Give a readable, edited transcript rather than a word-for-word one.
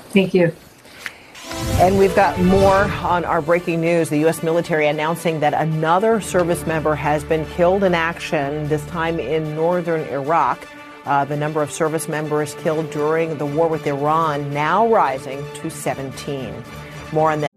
Thank you. And we've got more on our breaking news. The U.S. military announcing that another service member has been killed in action, this time in northern Iraq. The number of service members killed during the war with Iran now rising to 17. More on this.